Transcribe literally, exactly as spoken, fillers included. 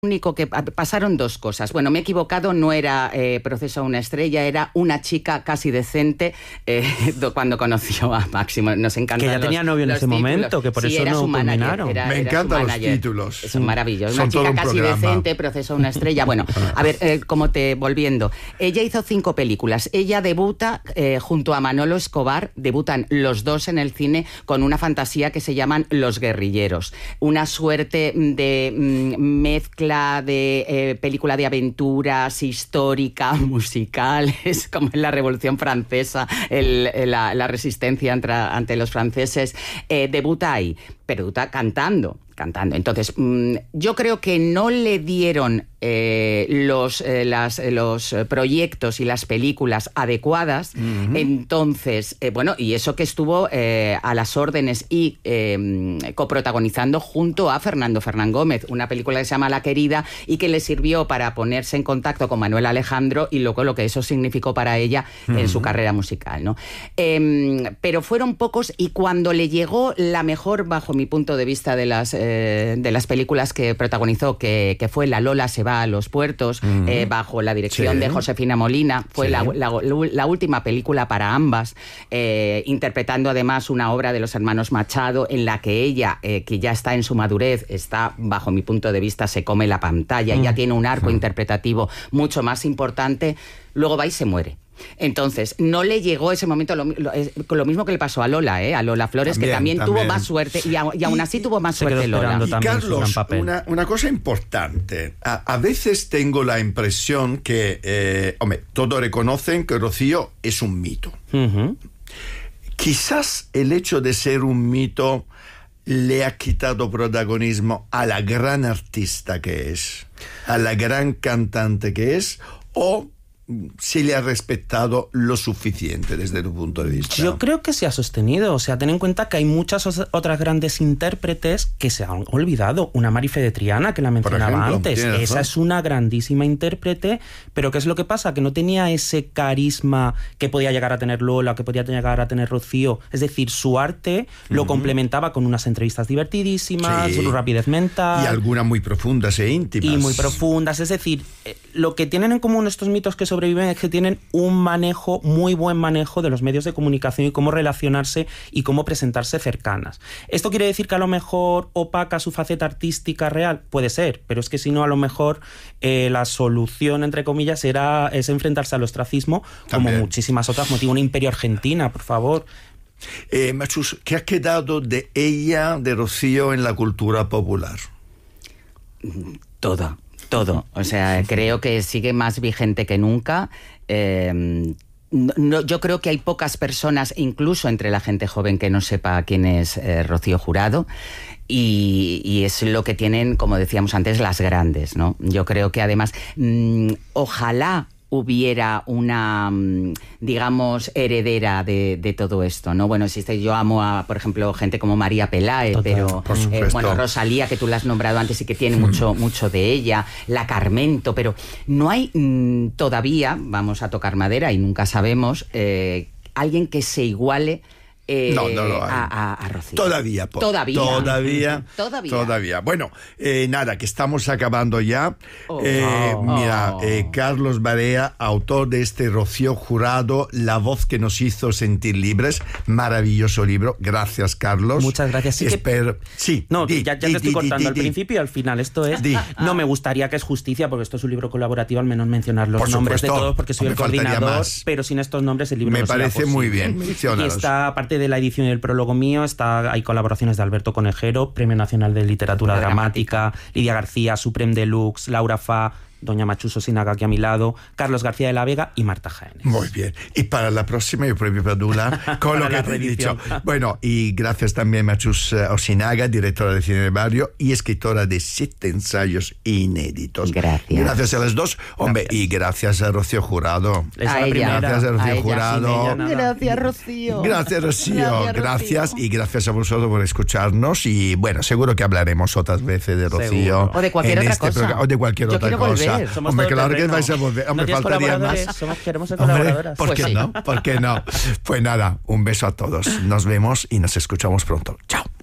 único que pasaron dos cosas. Bueno, me he equivocado, no era eh, Proceso a una estrella, era una chica casi decente eh, cuando conoció a Máximo. Nos encantan que ya los, tenía novio en ese títulos. momento, que por sí, eso no culminaron. Era, me era encantan los títulos. Son maravillosos. Son una chica un casi programa. decente, Proceso a una estrella. Bueno, a ver, eh, como te volviendo. Ella hizo cinco películas. Ella debuta eh, junto a Manolo Escobar, debutan los dos en el cine con una fantasía que se llaman Los Guerrilleros. Una suerte de mm, mezcla de Eh, película de aventuras, histórica, musicales, como en la Revolución Francesa, el, la, la resistencia ante, ante los franceses. Eh, debuta ahí, pero debuta cantando. cantando. Entonces, mmm, yo creo que no le dieron eh, los, eh, las, los proyectos y las películas adecuadas. Uh-huh. Entonces, eh, bueno, y eso que estuvo eh, a las órdenes y eh, coprotagonizando junto a Fernando Fernán Gómez, una película que se llama La Querida y que le sirvió para ponerse en contacto con Manuel Alejandro y luego lo que eso significó para ella uh-huh. en su carrera musical, ¿no? Eh, pero fueron pocos y cuando le llegó la mejor, bajo mi punto de vista, de las eh, de las películas que protagonizó, que, que fue La Lola se va a los puertos, uh-huh. eh, bajo la dirección sí. de Josefina Molina, fue sí. la, la, la última película para ambas, eh, interpretando además una obra de los hermanos Machado, en la que ella, eh, que ya está en su madurez, está, bajo mi punto de vista, se come la pantalla, uh-huh. ya tiene un arco uh-huh. interpretativo mucho más importante, luego va y se muere. Entonces, no le llegó ese momento lo, lo, lo mismo que le pasó a Lola, ¿eh? a Lola Flores, también, que también, también tuvo más suerte y, a, y aún así y, tuvo más suerte Lola. Y Carlos, una, una cosa importante. A, a veces tengo la impresión que, eh, hombre, todos reconocen que Rocío es un mito. Uh-huh. Quizás el hecho de ser un mito le ha quitado protagonismo a la gran artista que es, a la gran cantante que es, o se le ha respetado lo suficiente desde tu punto de vista. Yo creo que se ha sostenido. O sea, ten en cuenta que hay muchas otras grandes intérpretes que se han olvidado. Una Marife de Triana, que la mencionaba ejemplo, antes. Esa razón. Es una grandísima intérprete, pero ¿qué es lo que pasa? Que no tenía ese carisma que podía llegar a tener Lola, que podía llegar a tener Rocío. Es decir, su arte uh-huh. lo complementaba con unas entrevistas divertidísimas, sí. su rapidez mental. Y algunas muy profundas e íntimas. Y muy profundas. Es decir, lo que tienen en común estos mitos que sobreviven es que tienen un manejo, muy buen manejo de los medios de comunicación y cómo relacionarse y cómo presentarse cercanas. ¿Esto quiere decir que a lo mejor opaca su faceta artística real? Puede ser, pero es que si no, a lo mejor eh, la solución, entre comillas, era, es enfrentarse al ostracismo, también. Como muchísimas otras motivos. Una Imperio Argentina, por favor. Eh, Machus, ¿qué ha quedado de ella, de Rocío, en la cultura popular? Toda. Todo, o sea, creo que sigue más vigente que nunca. Eh, no, yo creo que hay pocas personas, incluso entre la gente joven, que no sepa quién es eh, Rocío Jurado. Y, y es lo que tienen, como decíamos antes, las grandes, ¿no? Yo creo que además, mmm, ojalá hubiera una, digamos, heredera de, de todo esto, ¿no? Bueno, existe, yo amo a, por ejemplo, gente como María Peláez, total, pero eh, bueno, Rosalía, que tú la has nombrado antes y que tiene mucho, mucho de ella, la Carmento, pero no hay mmm, todavía, vamos a tocar madera y nunca sabemos, eh, alguien que se iguale Eh, no, no lo hay. A, a, a Rocío. Todavía, po. Todavía. Todavía. Todavía. Todavía. Bueno, eh, nada, que estamos acabando ya. Oh. Eh, Oh. Mira, eh, Carlos Barea, autor de este Rocío Jurado, La voz que nos hizo sentir libres. Maravilloso libro. Gracias, Carlos. Muchas gracias. Sí, Espero... que... sí no, di, ya, ya di, te estoy di, cortando di, al di, principio y al final. Esto es... Di. No me gustaría que es justicia, porque esto es un libro colaborativo, al menos mencionar los Por nombres supuesto. de todos, porque soy Me el coordinador, más. pero sin estos nombres el libro Me no sería parece posible. muy bien. Y está, aparte de la edición y el prólogo mío, está hay colaboraciones de Alberto Conejero, Premio Nacional de Literatura Dramática, Dramática, Lidia García, Supreme Deluxe, Laura Fa, doña Machuso Sinaga aquí a mi lado, Carlos García de la Vega y Marta Jaénes. Muy bien. Y para la próxima, yo propio Padula, con lo que te he dicho. Bueno, y gracias también a Machus Osinaga, directora de Cine del Barrio y escritora de siete ensayos inéditos. Gracias. Gracias a las dos. Hombre, gracias. Y gracias a Rocío Jurado. A ella. Gracias a Rocío a Jurado. Gracias, Rocío. Gracias, Rocío. Gracias, Gracias. Rocío. Y gracias a vosotros por escucharnos. Y bueno, seguro que hablaremos otras veces de Rocío. Seguro. O de cualquier en otra este cosa. programa, o de cualquier Yo otra quiero cosa. volver. Somos Hombre, todo claro que terreno. vais a volver. Hombre, ¿No faltaría más. Somos, queremos ser Hombre, colaboradoras. ¿por qué Pues sí. no? ¿Por qué no? Pues nada, un beso a todos. Nos vemos y nos escuchamos pronto. Chao.